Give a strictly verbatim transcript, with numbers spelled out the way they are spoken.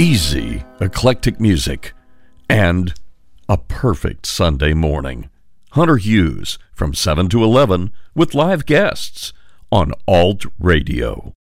easy, eclectic music, and a perfect Sunday morning. Hunter Hughes from seven to eleven with live guests on Alt Radio.